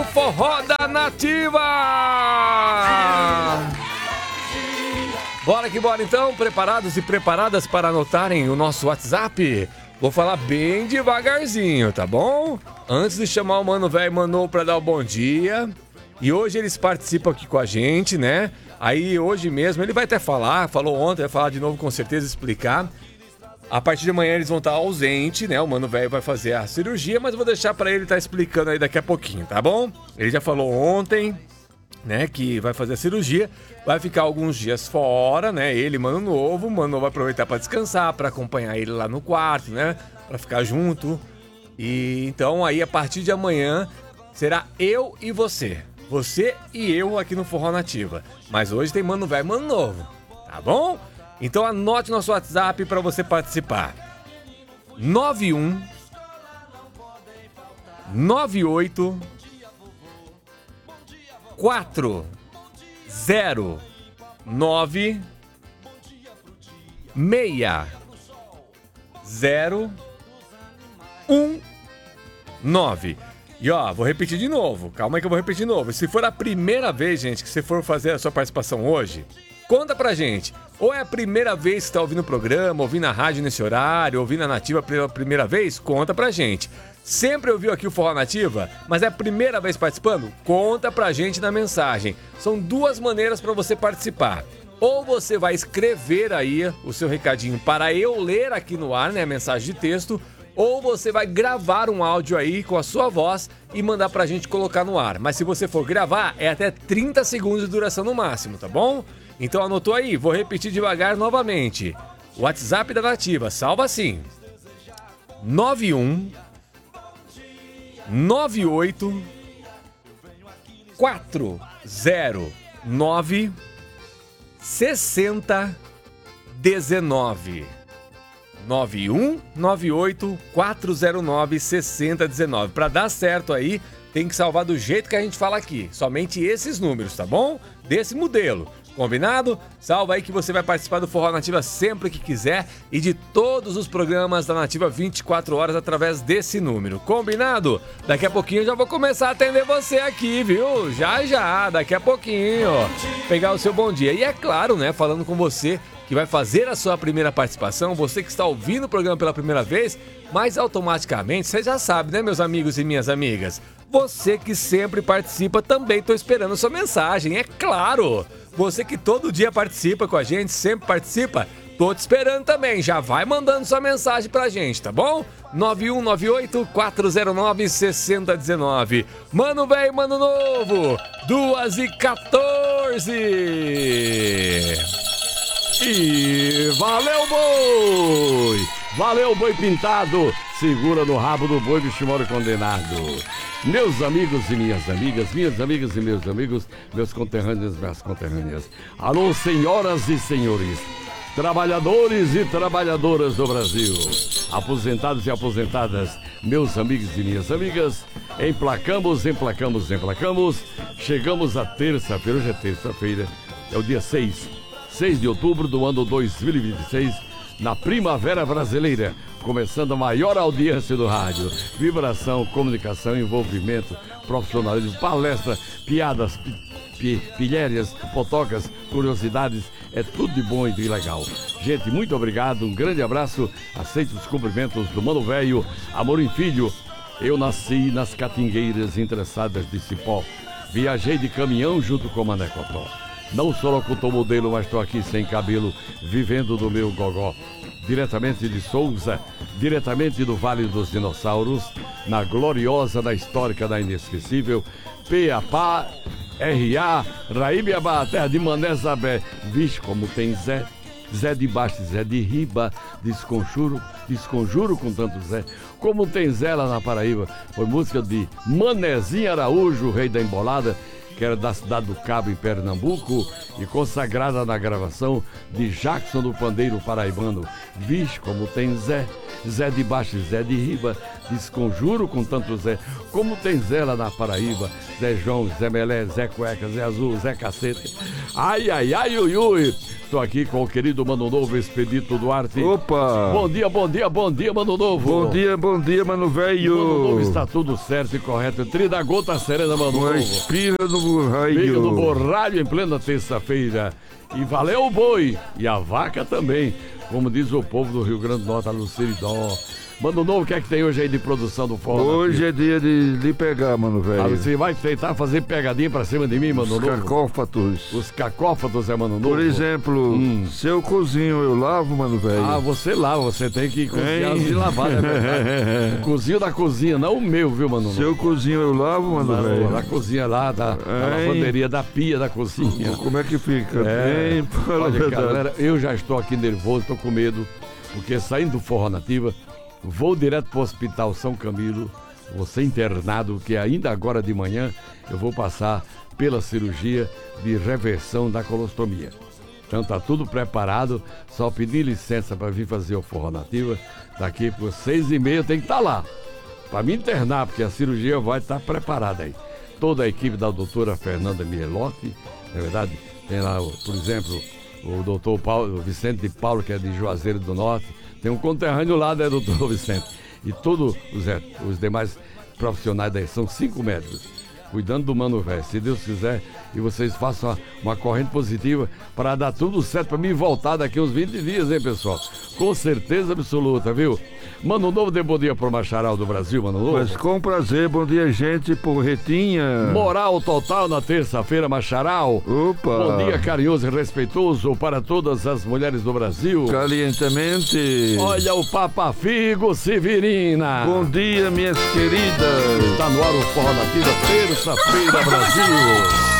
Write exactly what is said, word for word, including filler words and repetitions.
Forró da Nativa! Bora que bora então, preparados e preparadas para anotarem o nosso WhatsApp? Vou falar bem devagarzinho, tá bom? Antes de chamar o Mano Velho Manu para dar o bom dia. E hoje eles participam aqui com a gente, né? Aí hoje mesmo ele vai até falar, falou ontem, vai falar de novo com certeza, explicar. A partir de amanhã eles vão estar ausentes, né? O Mano Velho vai fazer a cirurgia, mas eu vou deixar para ele estar explicando aí daqui a pouquinho, tá bom? Ele já falou ontem, né, que vai fazer a cirurgia, vai ficar alguns dias fora, né? Ele, Mano Novo, o Mano vai aproveitar para descansar, para acompanhar ele lá no quarto, né? Para ficar junto. E então aí a partir de amanhã será eu e você. Você e eu aqui no Forró Nativa. Mas hoje tem Mano Velho, Mano Novo, tá bom? Então anote nosso WhatsApp para você participar. nove um nove oito quatro zero nove seis zero um nove. E ó, vou repetir de novo. Calma aí que eu vou repetir de novo. Se for a primeira vez, gente, que você for fazer a sua participação hoje, conta pra gente. Ou é a primeira vez que você tá ouvindo o programa, ouvindo a rádio nesse horário, ouvindo a Nativa pela primeira vez? Conta pra gente. Sempre ouviu aqui o Forró Nativa, mas é a primeira vez participando? Conta pra gente na mensagem. São duas maneiras pra você participar. Ou você vai escrever aí o seu recadinho para eu ler aqui no ar, né, a mensagem de texto, ou você vai gravar um áudio aí com a sua voz e mandar pra gente colocar no ar. Mas se você for gravar, é até trinta segundos de duração no máximo, tá bom? Então anotou aí, vou repetir devagar novamente. WhatsApp da Nativa, salva assim. nove um nove oito quatro zero nove seis zero um nove. nove um nove oito quatro zero nove seis zero um nove. Para dar certo aí, tem que salvar do jeito que a gente fala aqui. Somente esses números, tá bom? Desse modelo. Combinado? Salva aí que você vai participar do Forró Nativa sempre que quiser e de todos os programas da Nativa vinte e quatro horas através desse número. Combinado? Daqui a pouquinho eu já vou começar a atender você aqui, viu? Já, já, daqui a pouquinho. Pegar o seu bom dia. E é claro, né, falando com você que vai fazer a sua primeira participação, você que está ouvindo o programa pela primeira vez, mas automaticamente, você já sabe, né, meus amigos e minhas amigas? Você que sempre participa, também estou esperando a sua mensagem, é claro! Você que todo dia participa com a gente, sempre participa, tô te esperando também, já vai mandando sua mensagem pra gente, tá bom? nove um nove oito quatro zero nove seis zero um nove. Mano Velho, Mano Novo, duas e quatorze. E valeu, boi! Valeu, boi pintado! Segura no rabo do boi, bicho moro condenado. Meus amigos e minhas amigas, minhas amigas e meus amigos, meus conterrâneos e minhas conterrâneas. Alô, senhoras e senhores, trabalhadores e trabalhadoras do Brasil, aposentados e aposentadas, meus amigos e minhas amigas, emplacamos, emplacamos, emplacamos, chegamos a terça-feira, hoje é terça-feira, é o dia seis. seis de outubro do ano dois mil e vinte e seis, na Primavera Brasileira, começando a maior audiência do rádio. Vibração, comunicação, envolvimento, profissionalismo, palestra, piadas, pi, pilhérias, fotocas, curiosidades, é tudo de bom e de legal. Gente, muito obrigado, um grande abraço, aceito os cumprimentos do Mano Velho, Amorim Filho. Eu nasci nas catingueiras interessadas de Cipó, viajei de caminhão junto com Mané Cotó. Não sou locutor modelo, mas estou aqui sem cabelo, vivendo do meu gogó. Diretamente de Souza, diretamente do Vale dos Dinossauros, na gloriosa, na histórica, na inesquecível, P A P A, R A, Raíbiabá, terra de Mané Zabé. Vixe, como tem Zé, Zé de baixo, Zé de riba, desconjuro, desconjuro com tanto Zé. Como tem Zé lá na Paraíba, foi música de Manezinho Araújo, rei da embolada, que era da cidade do Cabo, em Pernambuco, e consagrada na gravação de Jackson do Pandeiro Paraibano. Vixe, como tem Zé, Zé de baixo, Zé de riba, desconjuro com tanto Zé. Como tem Zé lá na Paraíba, Zé João, Zé Melé, Zé Cueca, Zé Azul, Zé Cacete. Ai, ai, ai, ui, ui. Estou aqui com o querido Mano Novo, Expedito Duarte. Opa! Bom dia, bom dia, bom dia, Mano Novo. Bom dia, bom dia, Mano Velho. Mano Novo, está tudo certo e correto. Tri da gota serena, Mano Uma Novo. espirra no borralho. Liga no borralho em plena terça-feira. E valeu o boi. E a vaca também. Como diz o povo do Rio Grande do Norte, no Seridó. Mano Novo, o que é que tem hoje aí de produção do forró? Hoje é dia de, de pegar, Mano Velho. Ah, você vai tentar fazer pegadinha pra cima de mim, Mano Os Novo? cacófatos. Os cacófatos, é, Mano Novo? Por exemplo, Hum. se eu cozinho, eu lavo, Mano Velho. Ah, você lava, você tem que cozinhar Hein? e lavar, né, verdade? O cozinho da cozinha, não o meu, viu, Mano Se Novo? eu cozinho, eu lavo, Mano Na, Velho. na cozinha lá, da, da Hein? lavanderia, da pia da cozinha. Como é que fica? É. Bem, fala a Olha, verdade. galera, eu já estou aqui nervoso, estou com medo, porque saindo do Forró Nativa, vou direto para o Hospital São Camilo, vou ser internado, que ainda agora de manhã eu vou passar pela cirurgia de reversão da colostomia. Então tá tudo preparado, só pedir licença para vir fazer o Forró Nativa, daqui por seis e meia tem que estar lá, para me internar, porque a cirurgia vai estar preparada aí. Toda a equipe da doutora Fernanda Mielotti, na verdade, tem lá, por exemplo, o doutor Paulo, o Vicente de Paulo, que é de Juazeiro do Norte, tem um conterrâneo lá, né, doutor Vicente? E todos os, os demais profissionais daí, são cinco médicos, cuidando do Mano Velho. Se Deus quiser, e vocês façam uma, uma corrente positiva para dar tudo certo, para mim voltar daqui uns vinte dias, hein, pessoal? Com certeza absoluta, viu? Mano Novo, dê bom dia pro Macharal do Brasil, Mano Novo. Mas com prazer, bom dia, gente, porretinha. Moral total na terça-feira, Macharal. Opa! Bom dia, carinhoso e respeitoso para todas as mulheres do Brasil. Calientemente. Olha o Papa Figo Severina. Bom dia, minhas queridas. Está no ar o Forró Nativa, terça-feira, Brasil.